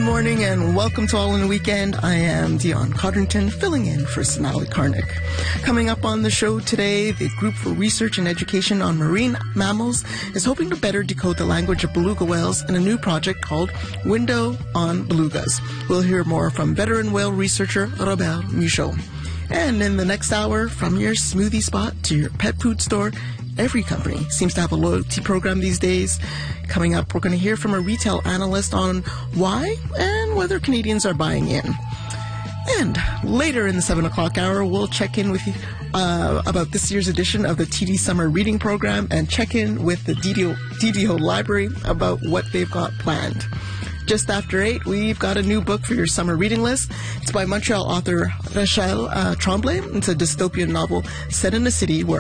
morning and welcome to All in the Weekend. I am Dion Codrington, filling in for Sonali Karnik. Coming up on the show today, the Group for Research and Education on Marine Mammals is hoping to better decode the language of beluga whales in a new project called Window on Belugas. We'll hear more from veteran whale researcher Robert Michaud. And in the next hour, from your smoothie spot to your pet food store, every company seems to have a loyalty program these days. Coming up, we're going to hear from a retail analyst on why and whether Canadians are buying in. And later in the 7 o'clock hour, we'll check in with you about this year's edition of the TD Summer Reading Program and check in with the DDO Library about what they've got planned. Just after 8, we've got a new book for your summer reading list. It's by Montreal author Rachel Tremblay. It's a dystopian novel set in a city where